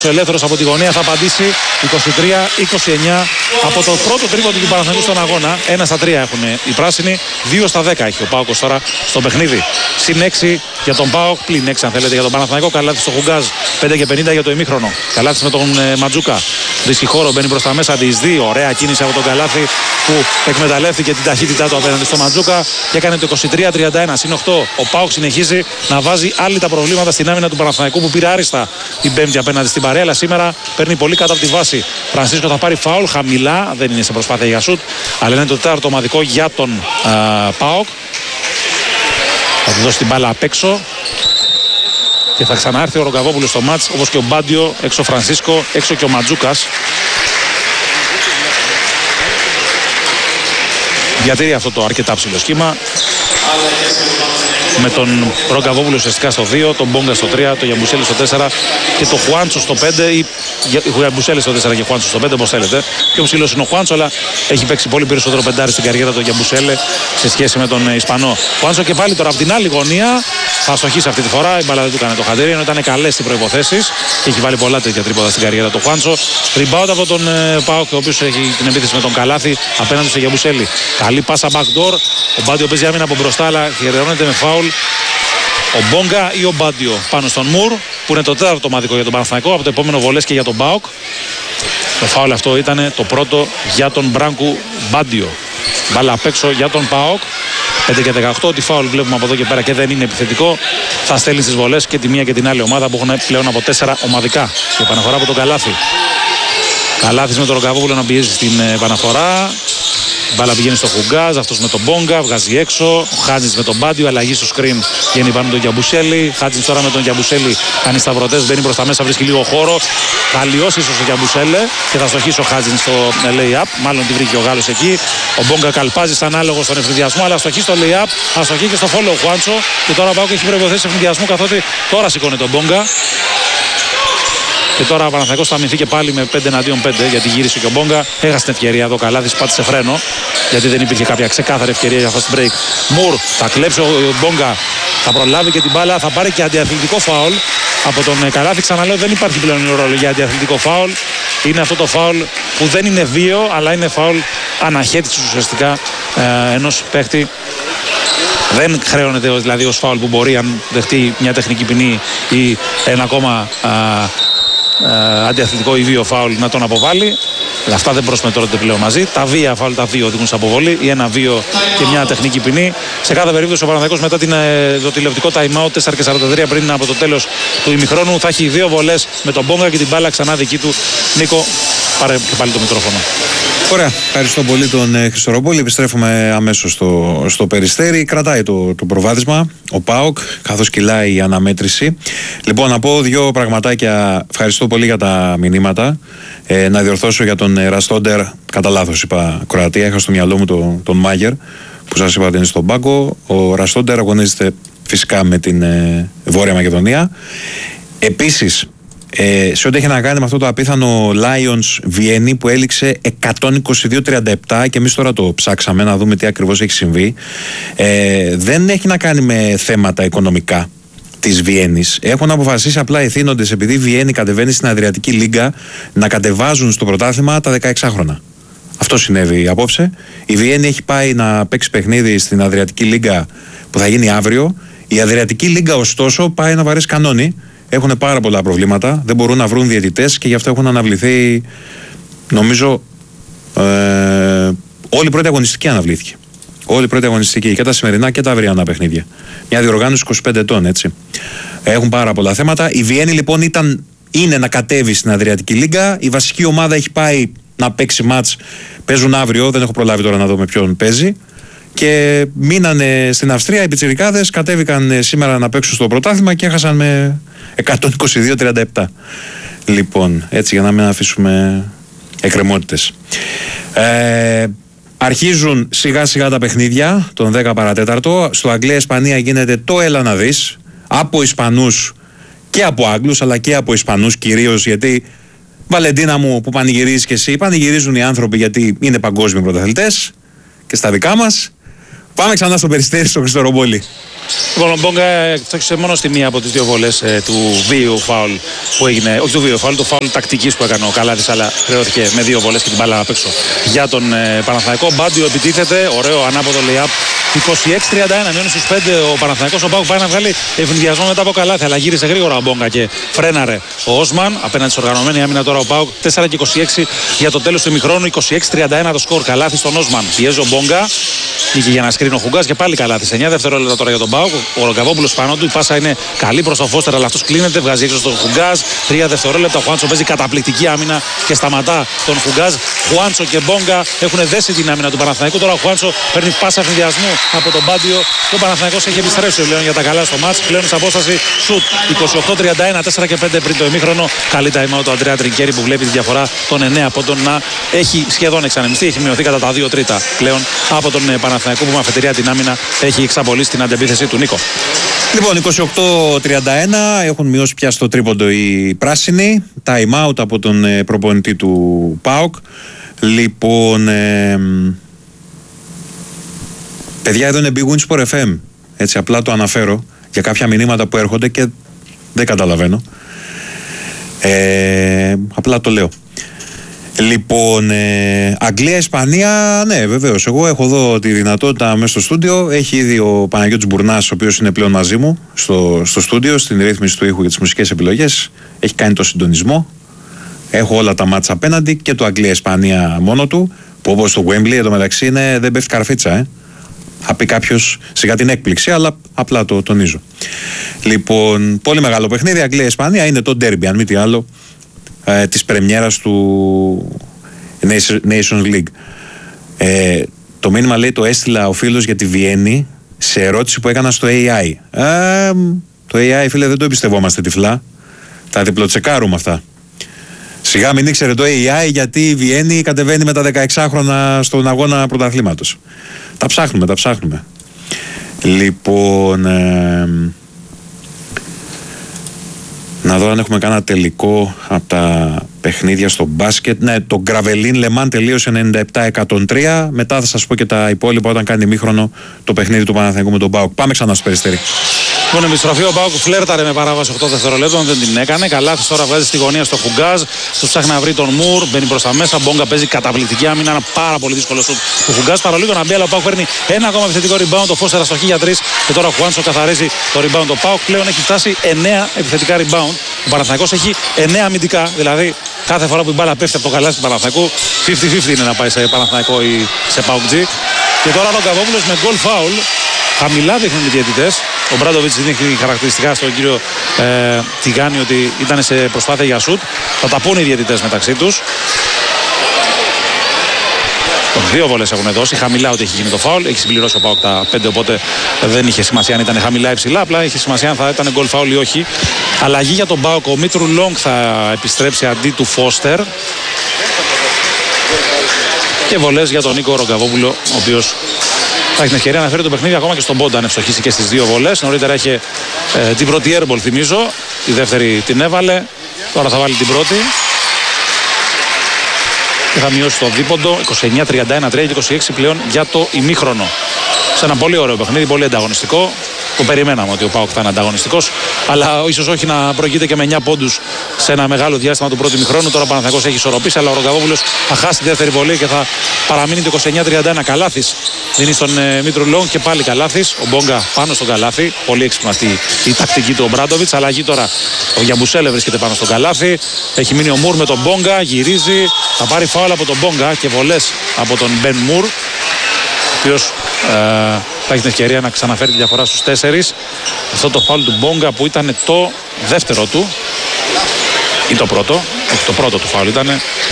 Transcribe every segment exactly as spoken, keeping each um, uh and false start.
Ο ελεύθερος από τη γωνία θα απαντήσει είκοσι τρία είκοσι εννιά από το πρώτο τρίποντο του Παναθηναϊκού στον αγώνα. ένα στα τρία έχουν οι πράσινοι, δύο στα δέκα έχει ο ΠΑΟΚ τώρα στο παιχνίδι. Συν έξι για τον ΠΑΟΚ, πλην έξι αν θέλετε για τον Παναθηναϊκό. Καλάθι στο Χουγκάζ, πέντε και πενήντα για το ημίχρονο. Καλάθι με τον ε, Ματζούκα. Βρίσκει χώρο, μπαίνει προς τα μέσα, διεισδύει. Ωραία κίνηση από τον Καλάθι που εκμεταλλεύτηκε την ταχύτητά του απέναντι στο Ματζούκα και έκανε το είκοσι τρία τριάντα ένα. Συν οκτώ. Ο ΠΑΟΚ συνεχίζει να βάζει άλλη τα προβλήματα στην άμυνα του Παναθηναϊκού που πήρε άριστα την Πέμπτη απέναντι στην παρέα, αλλά σήμερα παίρνει πολύ κάτω από τη βάση. Φρανσίσκο θα πάρει φάουλ χαμηλά, δεν είναι σε προσπάθεια για σουτ, αλλά είναι το τέταρτο ομαδικό για τον α, ΠΑΟΚ. Θα του δώσει την μπάλα απ' έξω και θα ξανάρθει ο Ρογκαβόπουλος στο μάτς, όπως και ο Μπάντιο, έξω ο Φρανσίσκο, έξω και ο Ματζούκας. Διατηρεί αυτό το αρκετά ψηλό σχήμα, με τον Ρογκαβόπουλο ουσιαστικά στο δύο, τον Μπόγκα στο τρία, τον Γιαμπουσέλη στο τέσσερα και τον Χουάντσο στο πέντε, ή Γιαμπουσέλη στο τέσσερα και Χουάντσο στο πέντε, όπως θέλετε. Πιο ψηλός είναι ο Χουάντσο, αλλά έχει παίξει πολύ περισσότερο πεντάρι στην καριέρα του Γιαμπουσέλη σε σχέση με τον Ισπανό. Χουάντσο και πάλι τώρα από την άλλη γωνία θα αστοχίσει αυτή τη φορά. Η μπάλα δεν του έκανε το χατήρι, ενώ ήταν καλές οι προϋποθέσεις και έχει βάλει πολλά τέτοια τρίποντα στην καριέρα του Χουάντσο. Rebound από τον ΠΑΟΚ, ο οποίος έχει την επίθεση με τον Καλάθι απέναντι στο Γιαμπουσέλη. Καλή πάσα backdoor. Ο Μπάντιο παίζει άμυνα από μπροστά, αλλά χαιρεώνεται με φάουλ. Ο Μπόγκα ή ο Μπάντιο πάνω στον Μουρ, που είναι το τέταρτο ομαδικό για τον Παναθηναϊκό, από το επόμενο βολές και για τον ΠΑΟΚ. Το φάουλ αυτό ήταν το πρώτο για τον Μπράνκου Μπάντιο. Μπάλα απ' έξω για τον ΠΑΟΚ. πέντε και δεκαοκτώ, ότι φάουλ βλέπουμε από εδώ και πέρα και δεν είναι επιθετικό. Θα στέλνει στις βολές και τη μία και την άλλη ομάδα που έχουν πλέον από τέσσερα ομαδικά. Και επαναφορά από τον Καλάθι. Καλάθις με τον Ρογκαβόπουλο να πιέζει στην επαναφορά. Μπάλα πηγαίνει στο Χουγκάζ, αυτός με τον Μπόγκα, βγάζει έξω. Ο Χάτζης με τον Μπάντιο, αλλαγή στο σκριν, βγαίνει πάνω τον Γιαμπουσέλη. Χάτζης τώρα με τον Γιαμπουσέλη κάνει σταυρωτές, μπαίνει προς τα μέσα, βρίσκει λίγο χώρο. Θα λιώσει ίσως ο Γιαμπουσέλη και θα στοχίσει ο Χάτζης στο lay-up. Μάλλον τη βρήκε ο Γάλλος εκεί. Ο Μπόγκα καλπάζει σαν άλογο στον ευνηδιασμό, αλλά στοχεί στο lay-up, αστοχεί και στο follow Χουάντσο. Και τώρα ο Πάοκ έχει προϋποθέσεις ευνηδιασμού, καθότι τώρα σηκώνει τον Μπόγκα. Και τώρα ο Παναθηναϊκός θα αμυνθεί και πάλι με πέντε εναντίον πέντε, γιατί γύρισε και ο Μπόγκα. Έχασε την ευκαιρία εδώ. Καλάθης πάτησε φρένο, γιατί δεν υπήρχε κάποια ξεκάθαρη ευκαιρία για fast break. Μουρ θα κλέψει ο Μπόγκα, θα προλάβει και την μπάλα, θα πάρει και αντιαθλητικό φάουλ από τον Καλάθη. Ξαναλέω, δεν υπάρχει πλέον ρόλο για αντιαθλητικό φάουλ. Είναι αυτό το φάουλ που δεν είναι βίο, αλλά είναι φάουλ αναχέτησης ουσιαστικά ε, ενός παίχτη. Δεν χρέωνεται δηλαδή ως φάουλ που μπορεί, αν δεχτεί μια τεχνική ποινή ή ένα ακόμα α, α, αντιαθλητικό ή βίο φάουλ, να τον αποβάλει. Αυτά δεν προσμετρώνται πλέον μαζί. Τα βία φάουλ, τα δύο οδηγούν σε αποβολή, ή ένα βίο και μια τεχνική ποινή. Σε κάθε περίπτωση ο Παναθηναϊκός μετά την, το τηλεοπτικό time out τέσσερα και σαράντα τρία πριν από το τέλος του ημιχρόνου θα έχει δύο βολές με τον Μπόγκα και την μπάλα ξανά δική του. Νίκο, πάρε και πάλι το μικρόφωνο. Ωραία, ευχαριστώ πολύ τον ε, Χριστοροπόλη. Επιστρέφουμε αμέσως στο, στο Περιστέρι. Κρατάει το, το προβάδισμα ο ΠΑΟΚ, καθώς κυλάει η αναμέτρηση. Λοιπόν, να πω δύο πραγματάκια. Ευχαριστώ πολύ για τα μηνύματα. Ε, να διορθώσω για τον ε, Ραστόντερ. Κατά λάθος είπα Κροατία. Είχα στο μυαλό μου το, τον Μάγερ, που σας είπα ότι είναι στον πάγκο. Ο Ραστόντερ αγωνίζεται φυσικά με την ε, Βόρεια Μακεδονία. Επίσης, Ε, σε ό,τι έχει να κάνει με αυτό το απίθανο Lions Βιέννη που έληξε εκατόν είκοσι δύο τριάντα επτά, και εμείς τώρα το ψάξαμε να δούμε τι ακριβώς έχει συμβεί, ε, δεν έχει να κάνει με θέματα οικονομικά της Βιέννης. Έχουν αποφασίσει απλά οι ηθήνοντες, επειδή η Βιέννη κατεβαίνει στην Αδριατική Λίγκα, να κατεβάζουν στο πρωτάθλημα τα δεκαεξάχρονα. Αυτό συνέβη απόψε. Η Βιέννη έχει πάει να παίξει παιχνίδι στην Αδριατική Λίγκα που θα γίνει αύριο. Η Αδριατική Λίγκα ωστόσο πάει να βαρέσει κανόνι. Έχουν πάρα πολλά προβλήματα, δεν μπορούν να βρουν διαιτητές και γι' αυτό έχουν αναβληθεί, νομίζω, ε, όλη η πρώτη αγωνιστική αναβλήθηκε. Όλη η πρώτη αγωνιστική, και τα σημερινά και τα αυριανά παιχνίδια. Μια διοργάνωση είκοσι πέντε ετών, έτσι. Έχουν πάρα πολλά θέματα. Η Βιέννη λοιπόν ήταν, είναι να κατέβει στην Αδριατική Λίγκα. Η βασική ομάδα έχει πάει να παίξει μάτς. Παίζουν αύριο, δεν έχω προλάβει τώρα να δω με ποιον παίζει. Και μείνανε στην Αυστρία. Οι πιτσιρικάδες κατέβηκαν σήμερα να παίξουν στο πρωτάθλημα και έχασαν με εκατόν είκοσι δύο τριάντα επτά. Λοιπόν, έτσι για να μην αφήσουμε εκκρεμότητες. Ε, αρχίζουν σιγά σιγά τα παιχνίδια των δέκα παρατέταρτο. Στο Αγγλία-Ισπανία γίνεται το έλα να δεις, από Ισπανούς και από Άγγλους, αλλά και από Ισπανούς κυρίως, γιατί Βαλεντίνα μου που πανηγυρίζεις και εσύ, πανηγυρίζουν οι άνθρωποι γιατί είναι παγκόσμιοι πρωταθλητές και στα δικά μας. Πάμε ξανά στο Περιστέρι, στο Χριστοροπόλη. Λοιπόν, ο Μπόγκα έφταξε μόνο στη μία από τις δύο βολές ε, του βίαιου φάουλ που έγινε. Όχι του βίαιου φάουλ, του φάουλ τακτικής που έκανε ο Καλάθης, αλλά χρεώθηκε με δύο βολές και την μπάλα απ' έξω για τον ε, Παναθηναϊκό. Μπάντιο επιτίθεται, ωραίο ανάποδο lay-up. είκοσι έξι τριάντα ένα, μειώνει στους πέντε ο Παναθηναϊκός. Ο Πάουκ πάει να βγάλει ευνηδιασμό μετά από Καλάθη, αλλά γύρισε γρήγορα ο Μπόγκα και φρέναρε ο Όσμαν. Απέναντι στην οργανωμένη άμυνα τώρα ο Πάουκ. τέσσερα και είκοσι έξι για το τέλος του ημιχρόνου. είκοσι έξι τριάντα ένα το σκορ. Καλάθη στον Όσμαν. Πιέζει ο Μπόγκα. Βγήκε για να σκρίνει ο Χουγκάς και πάλι Καλάθης. εννιά δευτερόλεπτα τώρα για τον Πάουκ. Ο Ρογκαβόπουλος πάνω του. Η πάσα είναι καλή προς τον Φώστερ, αλλά αυτός κλείνεται. Βγάζει έξω στον Χουγκάς. τρία δευτερόλεπτα. Ο Χουάντσο παίζει καταπληκτική άμυνα και σταματά τον Χουγκάς. Χουάντσο και Μπόγκα έχουν δέσει την άμυνα του Παναθηναϊκού. Τώρα ο Χουάντσο παίρνει πάσα ευνηδιασμού από τον Μπάντιο. Ο Παναθηναϊκός έχει επιστρέψει πλέον για τα καλά στο μάτς. Πλέον σε απόσταση σουτ είκοσι οκτώ τριάντα ένα, τέσσερα και πέντε πριν το ημίχρονο. Καλή time out ο Αντρέα Τρινκέρι που βλέπει τη διαφορά των εννέα πόντων να έχει σχεδόν εξανεμιστεί. Έχει μειωθεί κατά τα δύο τρίτα πλέον από τον Παναθηναϊκό που με αφετηρία την άμυνα έχει εξαπολύσει την αντεπίθεση του. Νίκο. Λοιπόν, είκοσι οκτώ τριάντα ένα έχουν μειώσει πια στο τρίποντο οι πράσινοι. Time out από τον προπονητή του ΠΑΟΚ. Λοιπόν, ε, παιδιά, εδώ είναι Big Win Sport εφ εμ. Έτσι, απλά το αναφέρω για κάποια μηνύματα που έρχονται και δεν καταλαβαίνω. Ε, απλά το λέω. Λοιπόν, ε, Αγγλία-Ισπανία, ναι, βεβαίως. Εγώ έχω εδώ τη δυνατότητα μέσα στο στούντιο. Έχει ήδη ο Παναγιώτης Μπουρνάς, ο οποίος είναι πλέον μαζί μου στο, στο στούντιο, στην ρύθμιση του ήχου για τις μουσικές επιλογές. Έχει κάνει το συντονισμό. Έχω όλα τα μάτσα απέναντι και το Αγγλία-Ισπανία μόνο του. Που όπως το Wembley εντωμεταξύ είναι, δεν πέφτει καρφίτσα, ε. Θα πει κάποιος σιγά την έκπληξη, αλλά απλά το τονίζω. Λοιπόν, πολύ μεγάλο παιχνίδι. Αγγλία-Ισπανία είναι το ντέρμπι, αν μη τι άλλο, ε, της πρεμιέρας του Nations League. Ε, το μήνυμα λέει το έστειλα ο φίλος για τη Βιέννη σε ερώτηση που έκανα στο έι άι. Ε, το έι άι, φίλε, δεν το εμπιστευόμαστε τυφλά. Θα διπλοτσεκάρουμε αυτά. Σιγά μην ήξερε το έι άι γιατί η Βιέννη κατεβαίνει με τα δεκαεξάχρονα στον αγώνα πρωταθλήματος. Τα ψάχνουμε, τα ψάχνουμε. Λοιπόν, ε, να δω αν έχουμε κάνα τελικό από τα παιχνίδια στο μπάσκετ. Ναι, το Γκραβελίν Λεμάν τελείωσε ενενήντα επτά εκατόν τρία. Μετά θα σας πω και τα υπόλοιπα όταν κάνει ημίχρονο το παιχνίδι του Παναθηναϊκού με τον ΠΑΟΚ. Πάμε ξανά στο Περιστέρι. Λοιπόν, επιστροφή ο Πάουκ φλέρταρε με παράβαση οκτώ δευτερολέπτων, δεν την έκανε. Καλάθης τώρα βγάζει στη γωνία στο Χουγκάζ. Του ψάχνει να βρει τον Μουρ, μπαίνει προς τα μέσα. Μπόγκα παίζει καταπληκτική άμυνα. Ένα πάρα πολύ δύσκολο σουτ του Χουγκάζ. Παρολίγο να μπει, αλλά ο Πάουκ παίρνει ένα ακόμα επιθετικό rebound. Το Φώστερ αστοχή για τρεις. Και τώρα ο Χουάντσο καθαρίζει το rebound. Το Πάουκ πλέον έχει φτάσει εννέα επιθετικά rebound. Ο Παναθηναϊκός έχει εννέα αμυντικά. Δηλαδή κάθε φορά που η μπάλα πέφτει από το καλάθι του Παναθηναϊκού, πενήντα πενήντα είναι να πάει σε Παναθηναϊκό ή σε ΠΑΟΚ G. Και τώρα ο Ρογκαβόπουλος με goal foul. Χαμηλά δείχνουν οι διαιτητές. Ο Μπράντοβιτς δείχνει χαρακτηριστικά στον κύριο ε, Τιγάνη ότι ήταν σε προσπάθεια για σουτ. Θα τα πούνε οι διαιτητές μεταξύ τους. Δύο βολές έχουν δώσει. Χαμηλά ότι έχει γίνει το φάουλ. Έχει συμπληρώσει ο ΠΑΟΚ τα πέντε, οπότε δεν είχε σημασία αν ήταν χαμηλά ή ψηλά. Απλά είχε σημασία αν θα ήταν γκολ φάουλ ή όχι. Αλλαγή για τον ΠΑΟΚ. Ο Μήτρου Λόγκ θα επιστρέψει αντί του Φώστερ. Και βολές για τον Νίκο Ρογκαβόπουλο, ο οποίος θα έχει την ευκαιρία να φέρει το παιχνίδι ακόμα και στον πόντα αν ευστοχίσει και στις δύο βολές. Νωρίτερα είχε ε, την πρώτη airball, θυμίζω. Τη δεύτερη την έβαλε. Τώρα θα βάλει την πρώτη. Και θα μειώσει το δίποντο. είκοσι εννέα τριάντα ένα τρία και είκοσι έξι πλέον για το ημίχρονο. Σε ένα πολύ ωραίο παιχνίδι, πολύ ανταγωνιστικό. Το περιμέναμε ότι ο ΠΑΟΚ θα είναι ανταγωνιστικός, αλλά ίσως όχι να προηγείται και με εννέα πόντους σε ένα μεγάλο διάστημα του πρώτου ημιχρόνου. Τώρα ο Παναθηναϊκός έχει ισορροπήσει, αλλά ο Ρογκαβόπουλος θα χάσει τη δεύτερη βολή και θα παραμείνει το είκοσι εννέα τριάντα ένα. Καλάθης δίνει στον ε, Μήτρου Λόγκ και πάλι Καλάθης. Ο Μπόγκα πάνω στον Καλάθη. Πολύ έξυπνα αυτή η τακτική του ο Μπράντοβιτς. Αλλαγή τώρα ο Γιαμπουσέλε βρίσκεται πάνω στον Καλάθη. Έχει μείνει ο Μουρ με τον Μπόγκα. Γυρίζει. Θα πάρει φάουλ από τον Μπόγκα και βολές από τον Μπεν Μουρ, ο οποίος ε, θα έχει την ευκαιρία να ξαναφέρει τη διαφορά στους τέσσερις. Αυτό το φάουλ του Μπόγκα που ήταν το δεύτερο του ή το πρώτο, όχι το πρώτο του φάουλ ήταν.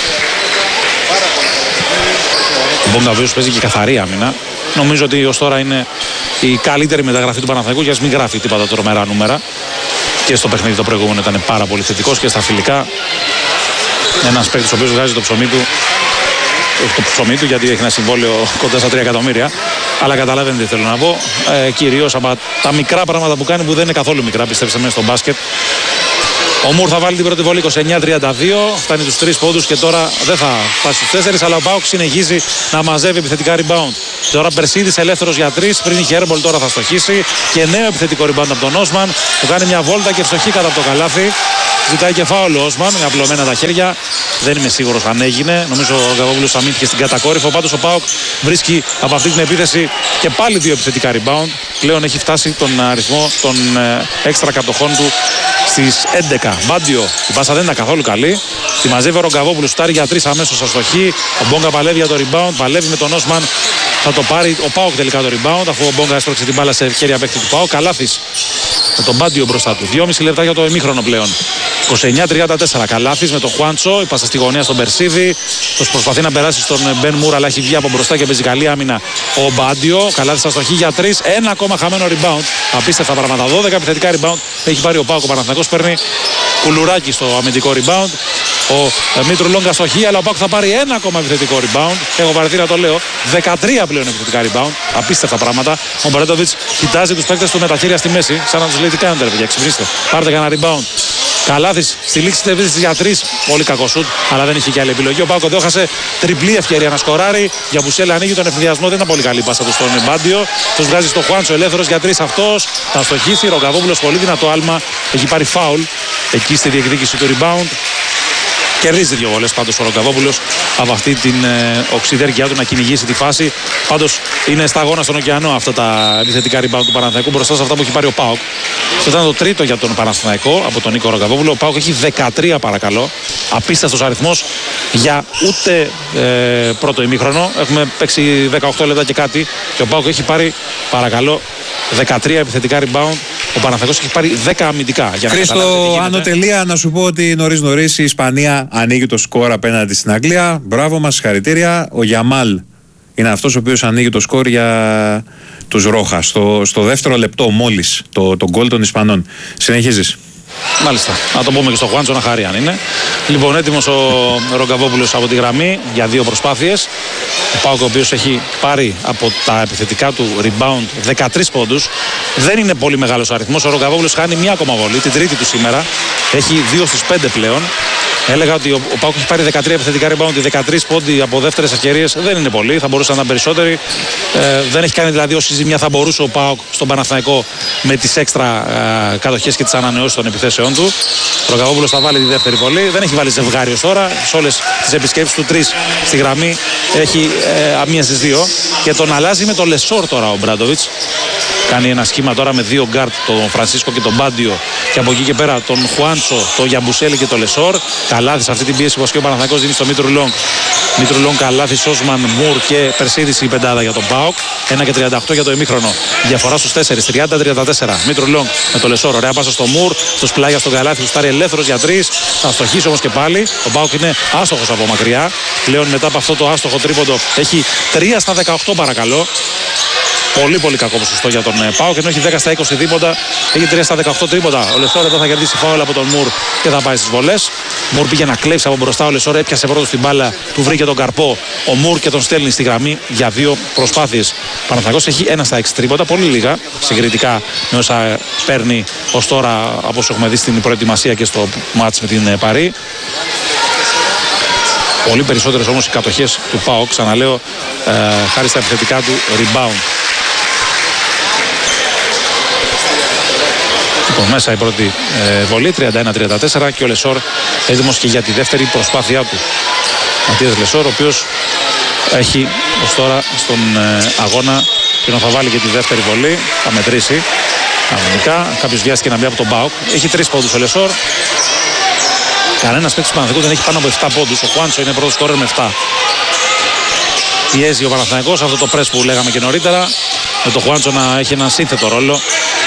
Ο Μπόγκα βέβαια παίζει και καθαρή άμυνα. Νομίζω ότι ως τώρα είναι η καλύτερη μεταγραφή του Παναθηναϊκού, για να μην γράφει τίποτα τρομερά νούμερα. Και στο παιχνίδι το προηγούμενο ήταν πάρα πολύ θετικός και στα φιλικά ένας παίκτης ο οποίος βγάζει το ψωμί του. Όχι το ψωμί του, γιατί έχει ένα συμβόλαιο κοντά στα τρία εκατομμύρια. Αλλά καταλαβαίνετε τι θέλω να πω. Ε, κυρίως από τα μικρά πράγματα που κάνει, που δεν είναι καθόλου μικρά, πιστέψτε με, στο μπάσκετ. Ο Μουρ θα βάλει την πρώτη βολή είκοσι εννιά τριάντα δύο. Φτάνει τους τρεις πόντους και τώρα δεν θα φτάσει στους τέσσερις. Αλλά ο ΠΑΟΚ συνεχίζει να μαζεύει επιθετικά rebound. Τώρα Περσίδης ελεύθερος για τρεις. Πριν είχε airball, τώρα θα στοχίσει. Και νέο επιθετικό rebound από τον Όσμαν που κάνει μια βόλτα και ευστοχή κατά από το καλάθι. Ζητάει και φάουλ ο Όσμαν με απλωμένα τα χέρια. Δεν είμαι σίγουρος αν έγινε. Νομίζω ο Γκαβόπουλος αμήνθηκε στην κατακόρυφο. Πάντως ο ΠΑΟΚ βρίσκει από αυτή την επίθεση και πάλι δύο επιθετικά rebound. Πλέον έχει φτάσει τον αριθμό των έξτρα κατοχών του στις έντεκα. Μπάντιο, η πάσα δεν ήταν καθόλου καλή. Τη μαζεύει ο Ρογκαβόπουλος, σουτάρει για τρεις αμέσως αστοχή. Ο Μπόγκα παλεύει για το rebound, παλεύει με τον Όσμαν. Θα το πάρει ο ΠΑΟΚ τελικά το rebound, αφού ο Μπόγκα έσπρωξε την μπάλα σε χέρια παίκτη του ΠΑΟΚ. Καλάθης με τον Μπάντιο μπροστά του. δυόμισι λεπτά για το ημίχρονο πλέον. είκοσι εννιά τριάντα τέσσερα. Καλάθης με τον Χουάντσο. Η πάσα στη γωνία στον Περσίδη. Τους προσπαθεί να περάσει στον Μπεν Μουρ, αλλά έχει βγει από μπροστά και παίζει καλή άμυνα ο Μπάντιο. Καλάθης αστοχή για τρεις. Ένα ακόμα χαμένο rebound. Απίστευτα πράγματα. δώδεκα επιθετικά rebound έχει πάρει ο ΠΑΟΚ. Ο Παναθηναϊκός παίρνει κουλουράκι στο αμυντικό rebound. Ο Μήτρου Λόγκα αστοχή, αλλά ο ΠΑΟΚ θα πάρει ένα ακόμα επιθετικό rebound. Έχω βαρεθεί να το λέω. δεκατρία πλέον επιθετικά rebound. Απίστευτα πράγματα. Ο Μπρέντοβιτς κοιτάζει τους παίκτες του με τα χέρια στη μέση. Σαν να τους λέει τι κάνετε, παιδιά, ξυπνήστε. Πάρτε κανένα rebound. Καλάθης στη λήξη της επίθεσης για τρεις. Πολύ κακό σουτ, αλλά δεν είχε και άλλη επιλογή. Ο ΠΑΟΚ εδώ έχασε τριπλή ευκαιρία να σκοράρει. Για Μπουσέλα ανοίγει τον ευθυνδιασμό. Δεν ήταν πολύ καλή πάσα του στον Μπάντιο. Τους βγάζει στο Χουάντσο ελεύθερος για τρεις αυτός. Θα στοχίσει. Ρογκαβόπουλος πολύ δυνατό άλμα. Έχει πάρει φάουλ εκεί στη διεκδίκηση του rebound. Κερδίζει δύο βολές πάντως ο Ρογκαβόπουλος από αυτή την ε, οξυδέρκεια του να κυνηγήσει τη φάση. Πάντως είναι σταγόνα στον ωκεανό αυτά τα επιθετικά rebound του Παναθηναϊκού μπροστά σε αυτά που έχει πάρει ο ΠΑΟΚ. Αυτό ήταν το τρίτο για τον Παναθηναϊκό από τον Νίκο Ρογκαβόπουλο. Ο ΠΑΟΚ έχει δεκατρία παρακαλώ. Απίστευτος αριθμός για ούτε ε, πρώτο ημίχρονο. Έχουμε παίξει δεκαοκτώ λεπτά και κάτι και ο ΠΑΟΚ έχει πάρει παρακαλώ δεκατρία επιθετικά rebound. Ο Παναθηναϊκός έχει πάρει δέκα αμυντικά. Χρήστο, άνω τελεία, να σου πω ότι νωρίς νωρίς η Ισπανία ανοίγει το σκορ απέναντι στην Αγγλία. Μπράβο μας, συγχαρητήρια. Ο Γιαμάλ είναι αυτός ο οποίος ανοίγει το σκορ για τους Ρόχα. Στο, στο δεύτερο λεπτό μόλις το, το γκολ των Ισπανών. Συνεχίζεις. Μάλιστα. Να το πούμε και στο Χουάντσο να χαρεί αν είναι. Λοιπόν, έτοιμος ο Ρογκαβόπουλος από τη γραμμή για δύο προσπάθειες. Ο ΠΑΟΚ ο οποίος έχει πάρει από τα επιθετικά του rebound δεκατρείς πόντους. Δεν είναι πολύ μεγάλος αριθμός. Ο Ρογκαβόπουλος χάνει μία ακόμα βολή, την τρίτη του σήμερα. Έχει δύο στους πέντε πλέον. Έλεγα ότι ο, ο ΠΑΟΚ έχει πάρει δεκατρία επιθετικά rebound, δεκατρείς πόντοι από δεύτερες ευκαιρίες. Δεν είναι πολύ, θα μπορούσαν να ήταν περισσότεροι. Ε, δεν έχει κάνει δηλαδή όση ζημιά θα μπορούσε ο ΠΑΟΚ στον Παναθηναϊκό με τις έξτρα ε, κατοχές και τις ανανεώσεις των επιθέσεών του. Ο Ρογκαβόπουλος θα βάλει τη δεύτερη βολή. Δεν έχει βάλει ζευγάρι ως τώρα. Σε όλες τις επισκέψεις του τρεις στη γραμμή έχει ε, μία στις δύο. Και τον αλλάζει με τον Λεσόρ τώρα ο Μπράντοβιτς. Κάνει ένα σχήμα τώρα με δύο γκάρτ, τον Φρανσίσκο και τον Μπάντιο. Και από εκεί και πέρα τον Χουάντσο, τον Γιαμπουσέλη και τον Λεσόρ. Καλάθι σε αυτή την πίεση που ασκεί ο Παναθηναϊκός δίνει στο Μήτρου Λόγκ. Μήτρου Λόγκ, Καλάθι, Σόσμαν, Μουρ και Περσίδης η πεντάδα για τον ΠΑΟΚ. ένα και τριάντα οκτώ για το ημίχρονο. Διαφορά στους τέσσερα, τριάντα τριάντα τέσσερα. Μήτρου Λόγκ με τον Λεσόρ. Ωραία πάσα στο Μουρ, στους πλάγια στον Καλάθι, του στάρει ελεύθερος για τρεις. Θα στοχίσει όμως και πάλι. Ο ΠΑΟΚ είναι άστοχος από μακριά. Πλέον μετά από αυτό το άστοχο τρίποντο έχει τρία στα δεκαοκτώ παρακαλώ. Πολύ πολύ κακό ποσοστό για τον ΠΑΟΚ, ενώ έχει δέκα στα είκοσι δίποτα, έχει τρία στα δεκαοκτώ τρίποτα. Ο Λεσόρ εδώ θα κερδίσει φάουλ από τον Μουρ και θα πάει στις βολές. Μουρ πήγε να κλέψει από μπροστά, ο Λεσόρ έπιασε πρώτο την μπάλα, του βρήκε τον καρπό ο Μουρ και τον στέλνει στη γραμμή για δύο προσπάθειες. Παναθηναϊκός έχει ένα στα έξι τρίποτα, πολύ λίγα συγκριτικά με όσα παίρνει ως τώρα από όσο έχουμε δει στην προετοιμασία και στο μάτς με την Παρί. Πολύ περισσότερες όμως οι κατοχές του ΠΑΟΚ, ξαναλέω, ε, χάρη στα επιθετικά του rebound. Λοιπόν, μέσα η πρώτη ε, βολή, τριάντα ένα τριάντα τέσσερα και ο Λεσόρ έτοιμος και για τη δεύτερη προσπάθειά του. Ματίας Λεσόρ, ο οποίος έχει ως τώρα στον ε, αγώνα και θα βάλει και τη δεύτερη βολή, θα μετρήσει κανονικά. Κάποιος βιάστηκε να μπει από τον ΠΑΟΚ. Έχει τρεις πόντους ο Λεσόρ. Κανένας παίκτης του Παναθηναϊκού δεν έχει πάνω από επτά πόντους. Ο Χουάντσο είναι πρώτος σκόρερ με επτά. Πιέζει ο Παναθηναϊκός αυτό το πρess που λέγαμε και νωρίτερα. Με το Χουάντσο να έχει ένα σύνθετο ρόλο.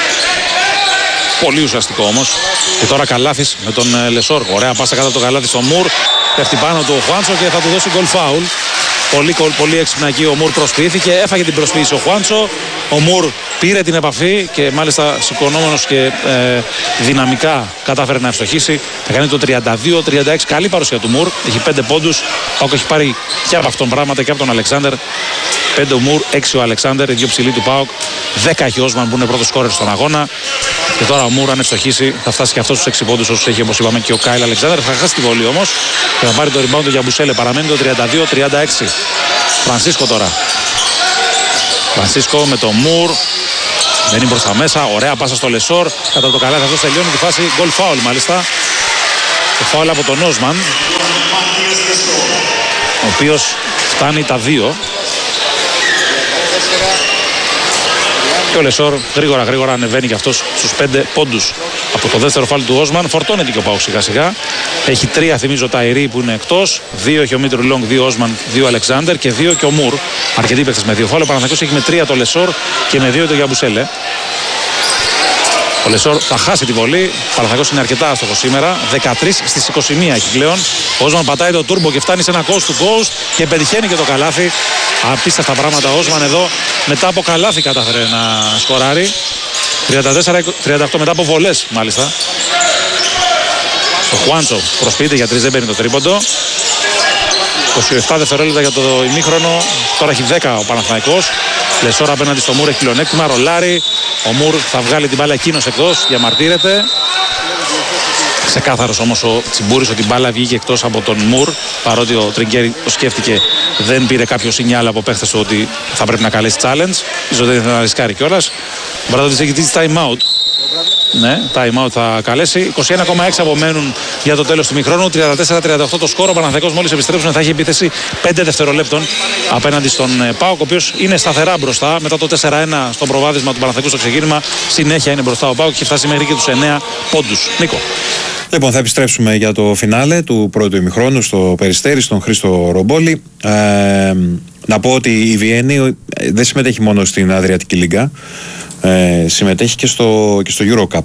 Πολύ ουσιαστικό όμως. Και τώρα Καλάθης με τον Λεσόρ. Ωραία πάσα κατά το Καλάθι στο Μουρ. Πέφτει πάνω του ο Χουάντσο και θα του δώσει γκολ φάουλ. Πολύ, πολύ έξυπνα εκεί ο Μουρ προσποιήθηκε. Έφαγε την προσποίηση ο Χουάντσο. Ο Μουρ πήρε την επαφή και μάλιστα σηκωνόμενος και ε, δυναμικά κατάφερε να ευστοχίσει. Θα κάνει το τριάντα δύο τριάντα έξι. Καλή παρουσία του Μουρ. Έχει πέντε πόντους. Ο Πάοκ έχει πάρει και από αυτόν πράγματα και από τον Αλεξάνδερ. πέντε ο Μουρ, έξι ο Αλεξάνδερ. Οι δύο ψηλοί του Πάοκ. δέκα έχει ο Όσμαν που είναι πρώτος σκόρερ στον αγώνα. Και τώρα ο Μουρ, αν ευστοχίσει, θα φτάσει και αυτός στους έξι πόντους όσους έχει, όπως είπαμε, και ο Κάιλ Αλεξάνδερ. Θα χάσει τη βολή όμως και θα πάρει το rebound για Μπουσέλε. Παραμένει το τριάντα δύο τριάντα έξι. Φρανσίσκο τώρα. Φρανσίσκο με το Μουρ. Μπαίνει προς τα μέσα. Ωραία πάσα στο Λεσόρ. Κατά το καλά, αυτό τελειώνει τη φάση. Γκολ φάουλ μάλιστα. Το φάουλ από τον Όσμαν, ο οποίος φτάνει τα δύο. Και ο Λεσόρ γρήγορα γρήγορα ανεβαίνει και αυτός στους πέντε πόντους. Από το δεύτερο φάουλ του Όσμαν φορτώνεται και ο Πάοκ σιγά σιγά. Έχει τρία, θυμίζω, Ταϊρή που είναι εκτός. Δύο έχει ο Μίτρου Λόγκ, δύο Όσμαν, δύο Αλεξάνδερ και δύο και ο Μουρ. Αρκετοί παίκτες με δύο φάουλ. Ο Παναθηναϊκός έχει με τρία το Λεσόρ και με δύο το Γιαμπουσέλε. Ο Λεσόρ θα χάσει τη βολή. Ο Παναθηναϊκός είναι αρκετά άστοχος σήμερα. δεκατρία στις είκοσι μία έχει πλέον. Ο Όσμαν πατάει το τούρμπο και φτάνει σε ένα coast to coast και πετυχαίνει και το καλάθι. Απίστευτα πράγματα. Ο Όσμαν εδώ μετά από καλάθι κατάφερε να σκοράρει. τριάντα τέσσερα τριάντα οκτώ μετά από βολές μάλιστα. Ο Χουάντσο προσποιείται για τρεις, δεν παίρνει το τρίποντο. είκοσι επτά δευτερόλεπτα για το ημίχρονο. Τώρα έχει δέκα ο Παναθηναϊκός. Λεσόρ απέναντι στο Μουρ έχει πλεονέκτημα. Ρολάρι. Ο Μουρ θα βγάλει την μπάλα εκείνος εκτός. Διαμαρτύρεται. Ξεκάθαρος όμως ο Τσιμπούρης ότι η μπάλα βγήκε εκτός από τον Μουρ. Παρότι ο Τριγκέρι το σκέφτηκε, δεν πήρε κάποιο σινιάλ από παίχτες του ότι θα πρέπει να καλέσει challenge. Ίσως δεν ήθελε να ρισκάρει κιόλας. Μπράβο της έχει ζητήσει time out. Ναι, time out θα καλέσει. είκοσι ένα κόμμα έξι απομένουν για το τέλος του μηχρόνου. τριάντα τέσσερα τριάντα οκτώ το σκόρο. Ο Παναθηναϊκός μόλις επιστρέψουν θα έχει επίθεση πέντε δευτερολέπτων απέναντι στον Πάοκ, ο οποίος είναι σταθερά μπροστά. Μετά το τέσσερα ένα στο προβάδισμα του Παναθηναϊκού στο ξεκίνημα, συνέχεια είναι μπροστά ο Πάοκ και έχει φτάσει μέχρι και τους εννέα πόντους. Νίκο. Λοιπόν, θα επιστρέψουμε για το φινάλε του πρώτου ημιχρόνου στο Περιστέρι, στον Χρήστο Ρομπόλη. Ε, να πω ότι η Βιέννη δεν συμμετέχει μόνο στην Αδριατική Λίγκα, ε, συμμετέχει και στο, και στο Eurocup.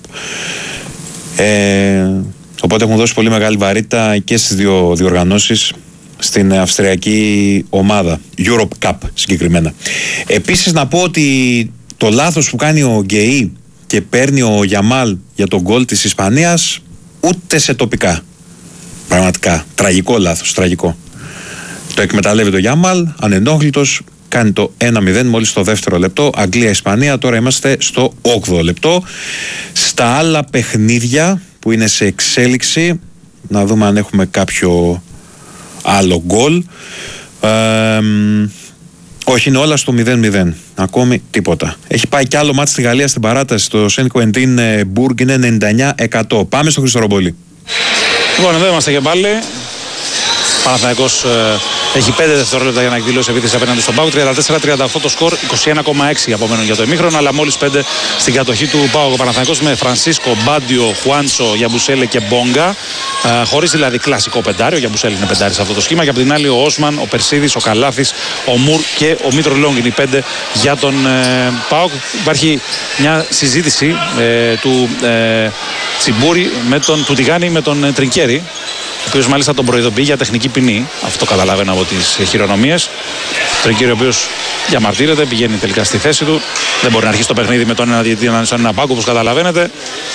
Ε, οπότε έχουν δώσει πολύ μεγάλη βαρύτητα και στις δύο διοργανώσεις στην αυστριακή ομάδα, Europe Cup συγκεκριμένα. Επίσης να πω ότι το λάθος που κάνει ο Γκεϊ και παίρνει ο Γιαμάλ για τον γκολ της Ισπανίας, ούτε σε τοπικά. Πραγματικά. Τραγικό λάθος. Τραγικό. Το εκμεταλλεύει το Γιάμαλ, ανενόχλητος, κάνει το ένα μηδέν μόλις το δεύτερο λεπτό. Αγγλία-Ισπανία, τώρα είμαστε στο όγδοο λεπτό. Στα άλλα παιχνίδια που είναι σε εξέλιξη, να δούμε αν έχουμε κάποιο άλλο γκολ. Ε, όχι, είναι όλα στο μηδέν μηδέν. Ακόμη τίποτα. Έχει πάει κι άλλο μάτς στη Γαλλία στην παράταση. Το Σεντ Κουεντίν Μπουργκ είναι ενενήντα εννέα εκατό. Πάμε στο Χρήστο Ρομπόλη. Λοιπόν, εδώ είμαστε και πάλι. Παναθηναϊκός ε, έχει πέντε δευτερόλεπτα για να εκδηλώσει επίθεση απέναντι στον Πάοκ. τριάντα τέσσερα τριάντα οκτώ το σκορ, είκοσι ένα κόμμα έξι απομένουν για το ημίχρονο, αλλά μόλις πέντε στην κατοχή του Πάοκ. Ο Παναθηναϊκός με Φρανσίσκο, Μπάντιο, Χουάντσο, Γιαμπουσέλε και Μπόγκα. Ε, χωρίς δηλαδή κλασικό πεντάριο. Ο Γιαμπουσέλε είναι πεντάρι σε αυτό το σχήμα. Και από την άλλη ο Όσμαν, ο Περσίδης, ο Καλάθης, ο Μουρ και ο Μίτρο Λόγκ είναι οι πέντε για τον ε, Πάοκ. Υπάρχει μια συζήτηση ε, του ε, Τσιμπούρη με τον, του Τιγάνη με τον ε, Τρινκέρι, ο οποίος μάλιστα τον προειδοποιεί για τεχνική ποινή. Αυτό καταλαβαίνω από τις χειρονομίες. Τον κύριο ο οποίος διαμαρτύρεται, πηγαίνει τελικά στη θέση του. Δεν μπορεί να αρχίσει το παιχνίδι με τον ένα διαιτητή να είναι σαν ένα πάγκο, όπως καταλαβαίνετε.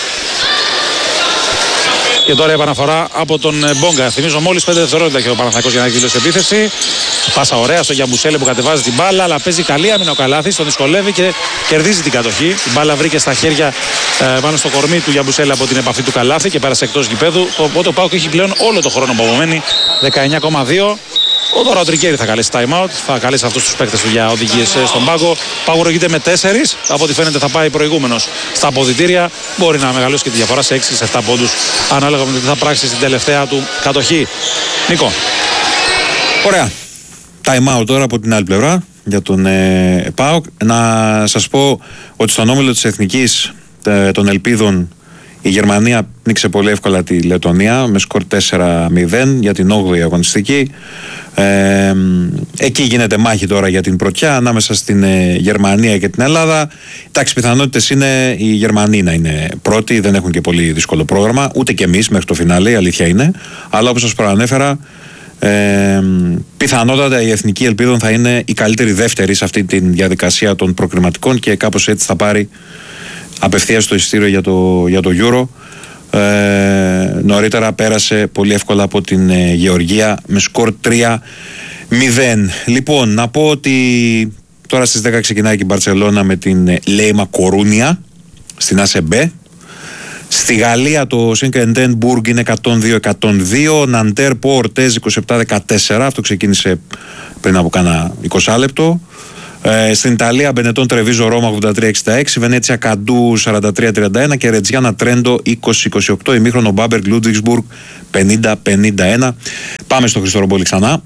Και τώρα η επαναφορά από τον Μπόγκα. Θυμίζω μόλις πέντε δευτερόλεπτα έχει ο Παναθηναϊκός για να εκδηλώσει επίθεση. Πάσα ωραία στο Γιαμπουσέλε που κατεβάζει την μπάλα, αλλά παίζει καλή άμυνα ο Καλάθης, τον δυσκολεύει και κερδίζει την κατοχή. Η μπάλα βρήκε στα χέρια ε, πάνω στο κορμί του Γιαμπουσέλε από την επαφή του Καλάθη και πέρασε εκτός γηπέδου. Οπότε ο Πάοκ έχει πλέον όλο το χρόνο που απομένει, δεκαεννέα κόμμα δύο. Ο τώρα ο Τρικέρι θα καλέσει time out, θα καλέσει αυτούς τους παίκτες του για οδηγίες στον πάγκο. Πάγκο ρογείται με τέσσερις. Από ό,τι φαίνεται θα πάει προηγούμενος στα αποδυτήρια. Μπορεί να μεγαλώσει και τη διαφορά σε έξι επτά πόντους, ανάλογα με το τι θα πράξει στην τελευταία του κατοχή. Νίκο. Ωραία. Time out τώρα από την άλλη πλευρά για τον ε, ΠΑΟΚ. Να σας πω ότι στον όμιλο της Εθνικής ε, των Ελπίδων η Γερμανία πνίξε πολύ εύκολα τη Λετωνία με σκορ τέσσερα μηδέν για την όγδοη αγωνιστική. Ε, εκεί γίνεται μάχη τώρα για την πρωτιά ανάμεσα στην ε, Γερμανία και την Ελλάδα. Εντάξει, πιθανότητες είναι οι Γερμανοί να είναι πρώτοι, δεν έχουν και πολύ δύσκολο πρόγραμμα, ούτε και εμείς μέχρι το φινάλε, η αλήθεια είναι. Αλλά όπως σας προανέφερα, Ε, πιθανότατα η Εθνική Ελπίδων θα είναι η καλύτερη δεύτερη σε αυτή τη διαδικασία των προκριματικών και κάπως έτσι θα πάρει απευθείας το εισιτήριο για το, για το Euro. Ε, νωρίτερα πέρασε πολύ εύκολα από την ε, Γεωργία με σκορ τρία μηδέν. Λοιπόν, να πω ότι τώρα στις δέκα ξεκινάει και η Μπαρτσελώνα με την ε, Λέιμα Κορούνια στην ΑΣΕΜΠΕ. Στη Γαλλία το Σινκεντένμπουργκ είναι εκατόν δύο εκατόν δύο, Ναντέρ Πορτέζ είκοσι επτά δεκατέσσερα, αυτό ξεκίνησε πριν από κάνα είκοσι λεπτό. Ε, στην Ιταλία Μπενετόν Τρεβίζο Ρώμα ογδόντα τρία εξήντα έξι, Βενέτσια Καντού σαράντα τρία τριάντα ένα και Ρετζιάνα Τρέντο είκοσι είκοσι οκτώ, ημίχρονο Μπάμπεργκ Λούντβιγκσμπουργκ πενήντα πενήντα ένα. Πάμε στο Χριστορομπόλη ξανά.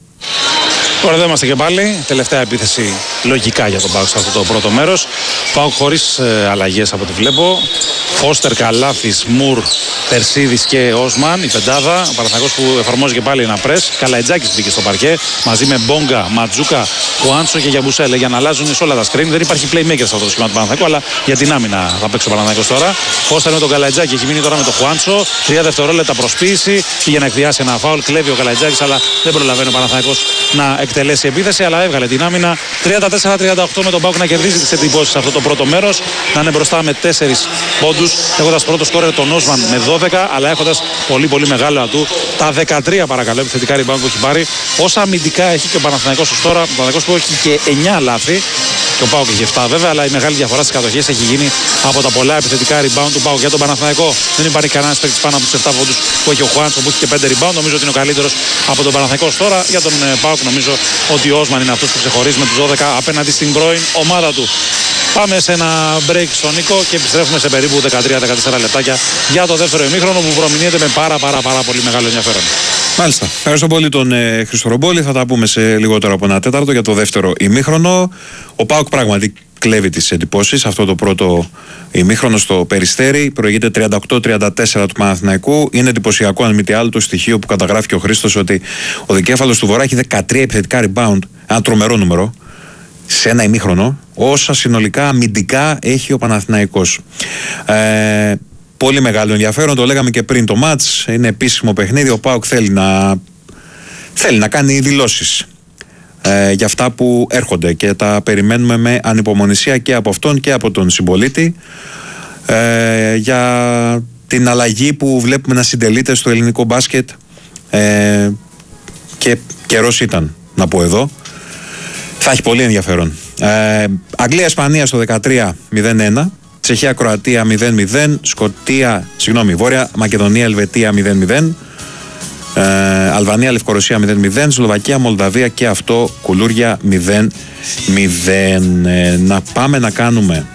Τώρα εδώ είμαστε και πάλι. Τελευταία επίθεση λογικά για τον ΠΑΟΚ σε αυτό το πρώτο μέρος. ΠΑΟΚ χωρίς ε, αλλαγές από ό,τι βλέπω. Φώστερ, Καλάθης, Μουρ, Τερσίδης και Όσμαν, η πεντάδα. Ο Παναθηναϊκός που εφαρμόζει και πάλι ένα πρες. Καλαϊτζάκης μπήκε στο παρκέ μαζί με Μπόγκα, Ματζούκα, Χουάντσο και Γιαμπουσέλε για να αλλάζουν σε όλα τα screen. Δεν υπάρχει playmaker σε αυτό το σχήμα του Παναθηναϊκού, αλλά για την άμυνα θα παίξει ο Παναθηναϊκός τώρα. Φώστερ με τον Καλαϊτζάκη, έχει μείνει τώρα με τον Χουάντσο. Τρία δευτερόλεπτα προσποίηση για να εκδιάσει ένα φάουλ. Κλέβει ο Καλαϊτζάκης, αλλά δεν προλαβαίνει ο Παναθηναϊκός να εκτελέσει επίθεση, αλλά έβγαλε την άμυνα. τριάντα τέσσερα τριάντα οκτώ με τον ΠΑΟΚ να κερδίζει τις εντυπώσεις σε αυτό το πρώτο μέρος. Να είναι μπροστά με τέσσερις πόντους, έχοντας πρώτο σκόρερ τον Όσμαν με δώδεκα, αλλά έχοντας πολύ πολύ μεγάλο ατού τα δεκατρία παρακαλώ επιθετικά rebound που έχει πάρει. Όσα αμυντικά έχει και ο Παναθηναϊκός ως τώρα, ο Παναθηναϊκός που έχει και εννιά λάθη. Και ο ΠΑΟΚ έχει επτά βέβαια, αλλά η μεγάλη διαφορά στις κατοχές έχει γίνει από τα πολλά επιθετικά rebound του ΠΑΟΚ. Για τον Παναθηναϊκό δεν υπάρχει κανένας παίκτης πάνω από τους επτά πόντους που έχει ο Χουάντσο που έχει και πέντε rebound. Νομίζω ότι είναι ο καλύτερος από τον Παναθηναϊκό τώρα. Για τον ΠΑΟΚ νομίζω ότι ο Όσμαν είναι αυτός που ξεχωρίζει με τους δώδεκα απέναντι στην πρώην ομάδα του. Πάμε σε ένα break στον Νίκο και επιστρέφουμε σε περίπου δεκατρία δεκατέσσερα λεπτάκια για το δεύτερο ημίχρονο που προμηνύεται με πάρα πάρα πάρα πολύ μεγάλο ενδιαφέρον. Μάλιστα. Ευχαριστώ πολύ τον ε, Χριστορομπόλη. Θα τα πούμε σε λιγότερο από ένα τέταρτο για το δεύτερο ημίχρονο. Ο ΠΑΟΚ πράγματι κλέβει τις εντυπώσεις. Αυτό το πρώτο ημίχρονο στο Περιστέρι προηγείται τριάντα οκτώ τριάντα τέσσερα του Παναθηναϊκού. Είναι εντυπωσιακό, αν μη τι άλλο, το στοιχείο που καταγράφει και ο Χρήστος ότι ο δικέφαλος του Βορρά έχει δεκατρία επιθετικά rebound. Ένα τρομερό νούμερο σε ένα ημίχρονο, όσα συνολικά αμυντικά έχει ο Παναθηναϊκός. Ε, πολύ μεγάλο ενδιαφέρον, το λέγαμε και πριν το μάτς, είναι επίσημο παιχνίδι, ο ΠΑΟΚ θέλει να, θέλει να κάνει δηλώσεις ε, για αυτά που έρχονται και τα περιμένουμε με ανυπομονησία και από αυτόν και από τον συμπολίτη ε, για την αλλαγή που βλέπουμε να συντελείται στο ελληνικό μπάσκετ ε, και καιρός ήταν, να πω εδώ. Θα έχει πολύ ενδιαφέρον. Ε, Αγγλία-Ισπανία στο δεκατρία μηδέν ένα, Τσεχία-Κροατία μηδέν μηδέν, Σκωτία, συγγνώμη, Βόρεια Μακεδονία-Ελβετία μηδέν μηδέν, ε, Αλβανία-Λευκορωσία μηδέν μηδέν, Σλοβακία-Μολδαβία και αυτό κουλούρια μηδέν μηδέν. Ε, να πάμε να κάνουμε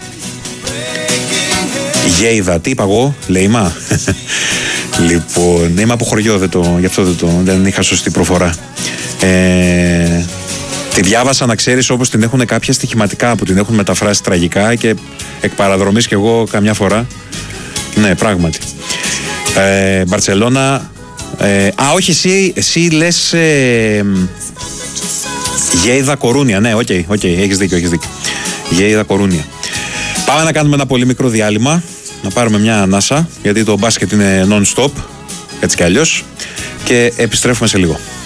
Γέιδα, τι είπα εγώ, Λέιμα. Λοιπόν, είμαι από χωριό, δεν το, γι' αυτό δεν, το, δεν είχα σωστή προφορά. Ε, Τη διάβασα, να ξέρεις, όπως την έχουν κάποια στοιχηματικά που την έχουν μεταφράσει τραγικά και εκ παραδρομής κι εγώ καμιά φορά. Ναι, πράγματι. Ε, Μπαρτσελώνα. Ε, α, όχι, εσύ, εσύ λες ε, Γέιδα Κορούνια. Ναι, οκ, okay, okay, έχεις δίκιο, έχεις δίκιο. Γέιδα Κορούνια. Πάμε να κάνουμε ένα πολύ μικρό διάλειμμα, να πάρουμε μια ανάσα, γιατί το μπάσκετ είναι non-stop, έτσι κι αλλιώς, και επιστρέφουμε σε λίγο.